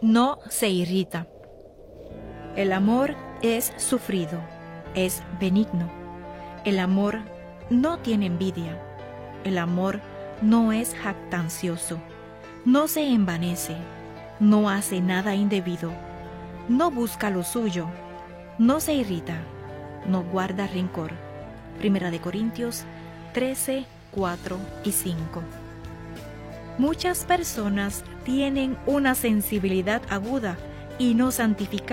no se irrita. El amor es sufrido, es benigno. El amor no tiene envidia. El amor no es jactancioso, no se envanece, no hace nada indebido, no busca lo suyo, no se irrita, no guarda rencor. 1 Corintios 13, 4 y 5. Muchas personas tienen una sensibilidad aguda y no santificada